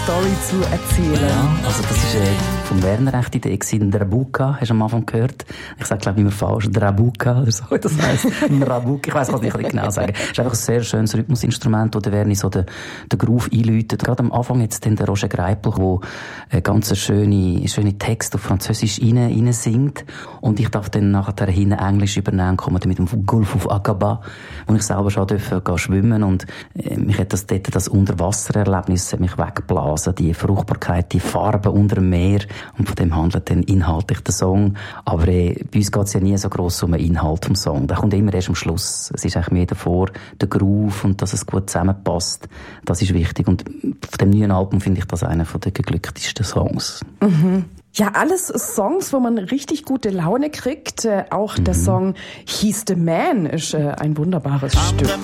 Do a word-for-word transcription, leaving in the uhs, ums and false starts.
Story zu erzählen. Ja, also das ist äh, vom Werner recht Idee gewesen. Drabuka, hast du am Anfang gehört? Ich sage, glaube ich, immer falsch. Drabuka oder so, das heisst. Drabuka, ich weiss, kann es nicht genau sagen. Es ist einfach ein sehr schönes Rhythmusinstrument, wo der Werner so den, den Groove einläutet. Gerade am Anfang jetzt dann der Roger Greipel, der äh, ganz schöne, schöne Text auf Französisch rein, rein singt. Und ich darf dann nachher hinten Englisch übernehmen, komme dann mit dem Gulf of Aqaba, wo ich selber schon durfte gehen schwimmen. Und äh, mich hat das dort, das Unterwassererlebnis, hat mich weggeblasen. Die Fruchtbarkeit, die Farben unter dem Meer. Und von dem handelt dann inhaltlich der Song. Aber äh, bei uns geht es ja nie so gross um den Inhalt vom Song. Der kommt immer erst am Schluss. Es ist eigentlich mehr davor, der Groove und dass es gut zusammenpasst. Das ist wichtig. Und auf dem neuen Album finde ich das einer der geglücktesten Songs. Mhm. Ja, alles Songs, wo man richtig gute Laune kriegt. Äh, auch mhm. der Song He's the Man ist äh, ein wunderbares I'm Stück.